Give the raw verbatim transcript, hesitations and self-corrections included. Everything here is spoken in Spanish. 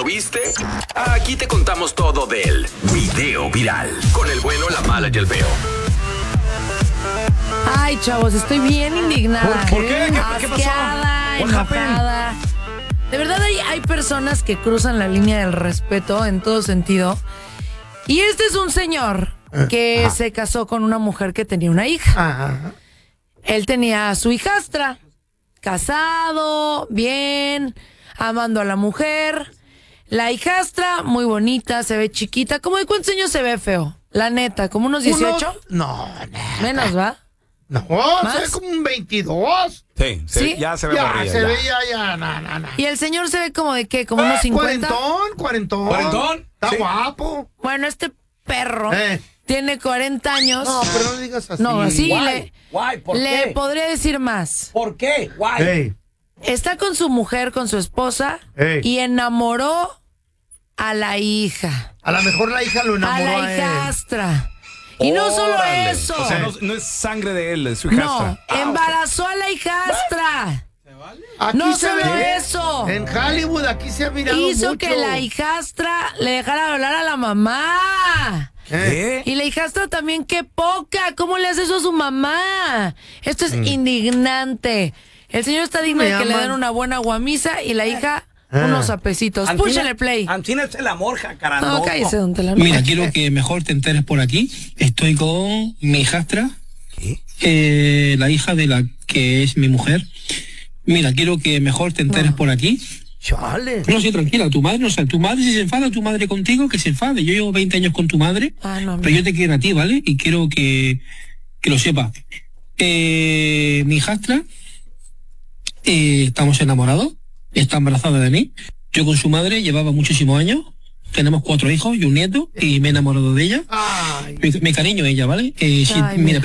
viste? Aquí te contamos todo del video viral. Con el bueno, la mala y el feo. Ay, chavos, estoy bien indignada. ¿Por, por qué? ¿Qué, ¿Qué pasó? Asqueada, enojada. De verdad hay, hay personas que cruzan la línea del respeto en todo sentido. Y este es un señor que Ajá. se casó con una mujer que tenía una hija. Ajá. Él tenía a su hijastra, casado, bien, amando a la mujer. La hijastra, muy bonita, se ve chiquita. ¿Cómo de cuántos años se ve, feo? La neta, ¿como unos dieciocho? No, no. Menos, ¿va? No, ¿Más? se ve como un veintidós. Sí, se, ¿Sí? ya se ve Ya, morrilla, se ya. ve ya, ya, na, na, na. Y el señor se ve como de qué, como unos cincuenta. Cuarentón, cuarentón. ¿Cuarentón? Está Sí. guapo. Bueno, este perro Eh. tiene cuarenta años. No, pero no digas así. No, así Guay, le, guay, ¿por le qué? podría decir más. ¿Por qué? Guay. Ey, Está con su mujer, con su esposa, Ey. y enamoró a la hija, a lo mejor la hija lo a enamoró la a él. hijastra. Y no solo Órale. eso. O sea, no, no es sangre de él, es su No, hijastra. Ah, embarazó a la hijastra. Aquí No se solo ve. eso. En Hollywood aquí se ha mirado Hizo mucho. que la hijastra le dejara de hablar a la mamá. Eh. ¿Qué? Y la hijastra también, qué poca. ¿Cómo le hace eso a su mamá? Esto es indignante. El señor está digno Me de que le llaman. den una buena guamisa y la hija Ah. unos apecitos. Antina- Púchale play. Antina es el amor, jacarandón. No, cállese, don Telano. Mira, quiero que mejor te enteres por aquí. Estoy con mi hijastra, eh, la hija de la que es mi mujer. Mira, quiero que mejor te enteres por aquí. Chale. No, sí, tranquila, tu madre, o sea, tu madre, si se enfada tu madre contigo, que se enfade. Yo llevo veinte años con tu madre, Ah, no, pero yo te quiero a ti, ¿vale? Y quiero que, que lo sepa. Eh, mi hijastra, eh, estamos enamorados, está embarazada de mí. Yo con su madre llevaba muchísimos años, tenemos cuatro hijos y un nieto, y me he enamorado de ella. Ay. Mi, mi cariño a ella, ¿vale? Eh, si- Ay, mira,